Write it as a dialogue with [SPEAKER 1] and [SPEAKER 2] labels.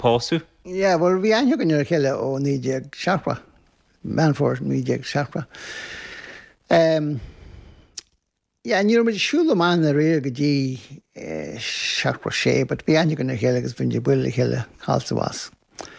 [SPEAKER 1] pásu?
[SPEAKER 2] Yeah, well, bhí aine ar chéile ó níideag seachra. Manford níideag seachra. Yeah, níor muid siúla man a réir go dtí seachra sé, but bhí aine ar chéile agus bhain de buile chéile háilsa was.